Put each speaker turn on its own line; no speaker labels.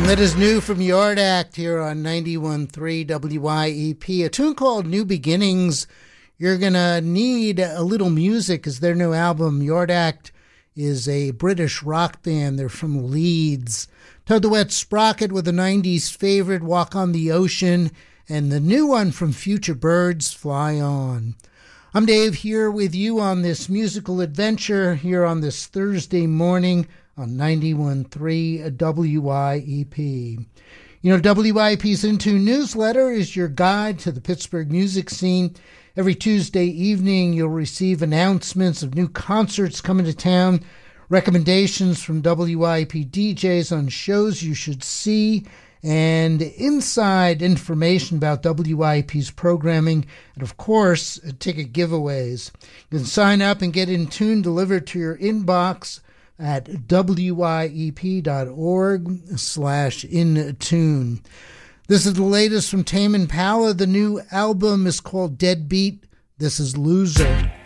And that is new from Yard Act here on 91.3 WYEP. A tune called New Beginnings. You're going to need a little music because their new album, Yard Act, is a British rock band. They're from Leeds. Toad the Wet Sprocket with a 90s favorite, Walk on the Ocean, and the new one from Future Birds, Fly On. I'm Dave here with you on this musical adventure here on this Thursday morning on 91.3 WYEP. You know, WYEP's Into newsletter is your guide to the Pittsburgh music scene. Every Tuesday evening, you'll receive announcements of new concerts coming to town, recommendations from WYEP DJs on shows you should see, and inside information about WYEP's programming, and of course, ticket giveaways. You can sign up and get In Tune delivered to your inbox at wyep.org/intune. This is the latest from Tame Impala. The new album is called Deadbeat. This is Loser.